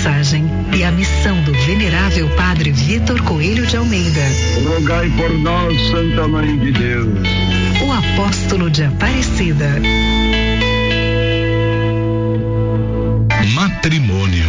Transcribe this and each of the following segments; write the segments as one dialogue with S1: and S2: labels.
S1: mensagem e a missão do venerável Padre Vitor Coelho de Almeida.
S2: Rogai por nós, Santa Mãe de Deus.
S1: O apóstolo de Aparecida.
S3: Matrimônio.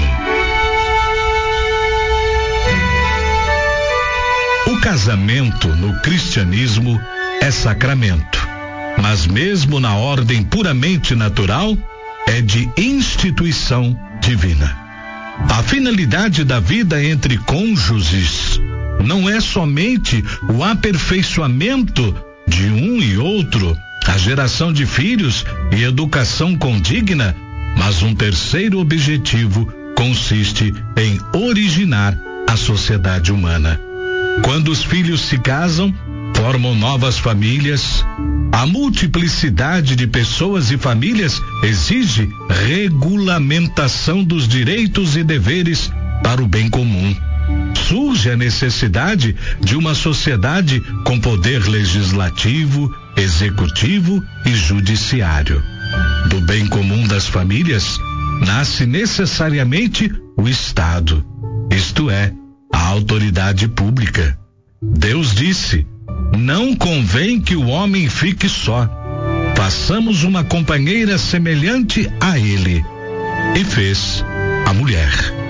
S3: O casamento no cristianismo é sacramento, mas mesmo na ordem puramente natural, é de instituição divina. A finalidade da vida entre cônjuges não é somente o aperfeiçoamento de um e outro, a geração de filhos e educação condigna, mas um terceiro objetivo consiste em originar a sociedade humana. Quando os filhos se casam, formam novas famílias. A multiplicidade de pessoas e famílias exige regulamentação dos direitos e deveres para o bem comum. Surge a necessidade de uma sociedade com poder legislativo, executivo e judiciário. Do bem comum das famílias nasce necessariamente o Estado, isto é, a autoridade pública. Deus disse: não convém que o homem fique só. Façamos uma companheira semelhante a ele. E fez a mulher.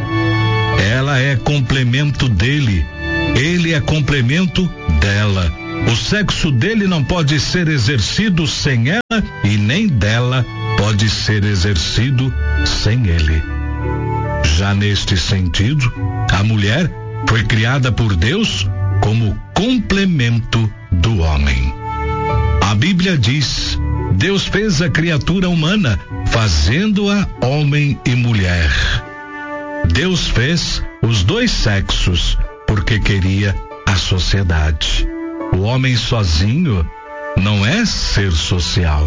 S3: Ela é complemento dele. Ele é complemento dela. O sexo dele não pode ser exercido sem ela e nem dela pode ser exercido sem ele. Já neste sentido, a mulher foi criada por Deus como complemento do homem. A Bíblia diz: Deus fez a criatura humana, fazendo-a homem e mulher. Deus fez os dois sexos porque queria a sociedade. O homem sozinho não é ser social.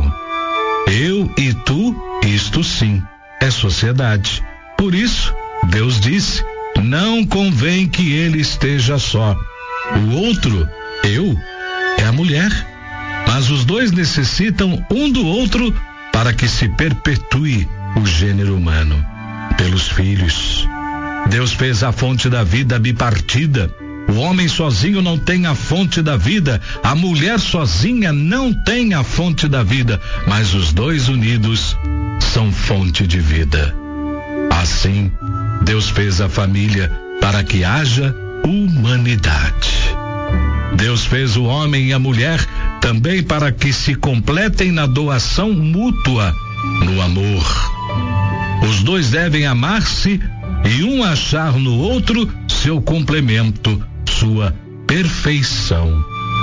S3: Eu e tu, isto sim, é sociedade. Por isso, Deus disse: não convém que ele esteja só. O outro, eu, é a mulher. Mas os dois necessitam um do outro para que se perpetue o gênero humano, pelos filhos. Deus fez a fonte da vida bipartida. O homem sozinho não tem a fonte da vida, a mulher sozinha não tem a fonte da vida, mas os dois unidos são fonte de vida. Assim, Deus fez a família para que haja humanidade. Deus fez o homem e a mulher também para que se completem na doação mútua, no amor. Os dois devem amar-se e um achar no outro seu complemento, sua perfeição.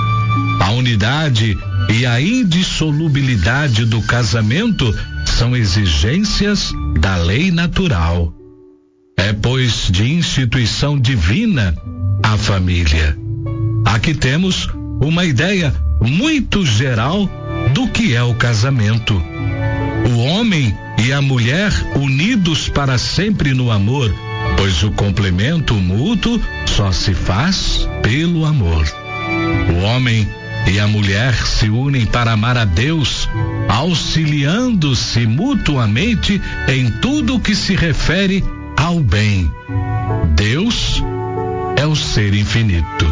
S3: A unidade e a indissolubilidade do casamento são exigências da lei natural. É, pois, de instituição divina a família. Aqui temos uma ideia muito geral do que é o casamento. O homem e a mulher unidos para sempre no amor, pois o complemento mútuo só se faz pelo amor. O homem e a mulher se unem para amar a Deus, auxiliando-se mutuamente em tudo que se refere ao bem. Deus é o ser infinito.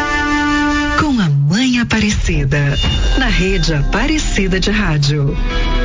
S1: Com a Mãe Aparecida, na Rede Aparecida de Rádio.